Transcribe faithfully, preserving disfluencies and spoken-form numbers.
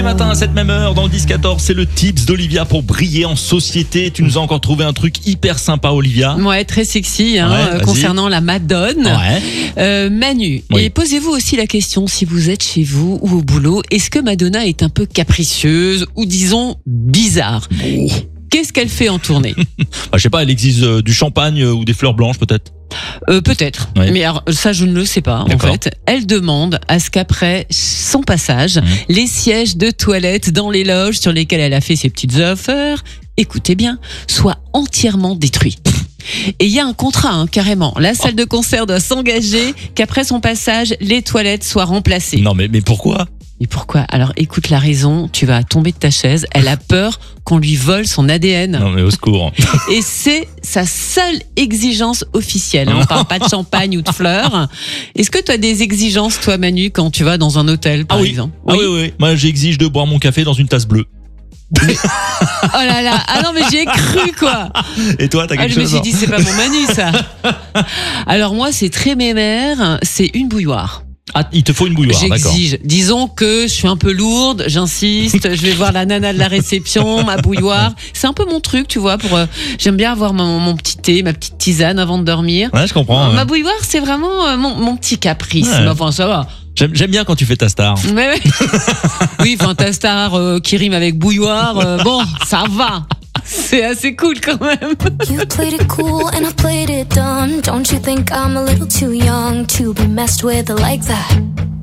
matin à cette même heure, dans le dix quatorze, c'est le tips d'Olivia pour briller en société. Tu nous as encore trouvé un truc hyper sympa, Olivia. Ouais, très sexy, hein, Ouais, euh, concernant la Madone. Ouais. Euh, Manu, Oui. et posez-vous aussi la question, si vous êtes chez vous ou au boulot, est-ce que Madonna est un peu capricieuse ou disons bizarre? Oh. Qu'est-ce qu'elle fait en tournée? Bah, je sais pas, elle exige euh, du champagne euh, ou des fleurs blanches peut-être. euh, Peut-être, Ouais. mais alors, ça je ne le sais pas en D'accord. fait. Elle demande à ce qu'après son passage, Mmh. les sièges de toilette dans les loges sur lesquels elle a fait ses petites affaires, écoutez bien, soient entièrement détruits. Et il y a un contrat, hein, carrément. La salle de concert doit s'engager qu'après son passage, les toilettes soient remplacées. Non mais mais pourquoi? Et pourquoi? Alors écoute la raison, tu vas tomber de ta chaise. Elle a peur qu'on lui vole son A D N. Non mais au secours. Et c'est sa seule exigence officielle. On parle pas de champagne ou de fleurs. Est-ce que tu as des exigences, toi Manu, quand tu vas dans un hôtel, par Ah oui. exemple? Ah oui oui. Moi j'exige de boire mon café dans une tasse bleue. Oh là là. Ah non mais j'y ai cru quoi. Et toi t'as Ah, quelque je me chose? suis hein dit c'est pas mon Manu ça. Alors moi c'est très mémère, c'est une bouilloire. Ah, il te faut une bouilloire, d'accord. J'exige. Disons que je suis un peu lourde, j'insiste, je vais voir la nana de la réception, ma bouilloire. C'est un peu mon truc, tu vois, pour euh, j'aime bien avoir mon, mon petit thé, ma petite tisane avant de dormir. Ouais, je comprends. Ma Ouais. bouilloire, c'est vraiment euh, mon, mon petit caprice. Ouais. Mais enfin, ça va. J'aime j'aime bien quand tu fais ta star. Mais ouais. Oui, enfin, ta star euh, qui rime avec bouilloire, euh, bon, ça va. C'est assez cool quand même. You played it cool and I played it dumb. Don't you think I'm a little too young to be messed with like that?